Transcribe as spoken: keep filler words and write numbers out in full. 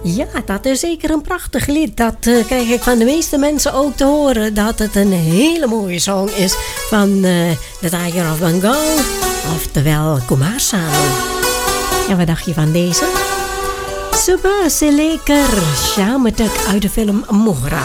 Ja, dat is zeker een prachtig lied. Dat uh, krijg ik van de meeste mensen ook te horen. Dat het een hele mooie song is van uh, The Tiger of Bengal. Oftewel Kumar Sanu. En wat dacht je van deze? Super, se lekker. Shamatak uit de film Mohra.